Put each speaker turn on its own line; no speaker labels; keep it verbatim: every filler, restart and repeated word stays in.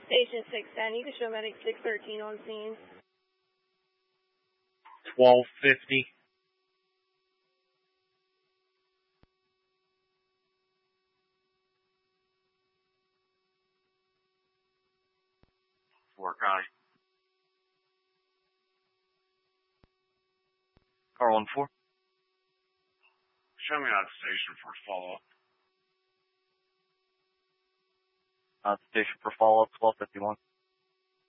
Station six ten, you can show medic six thirteen on scene.
twelve fifty.
Fort County.
R one four.
Show me on station for follow-up.
Uh, station for follow-up, twelve fifty-one.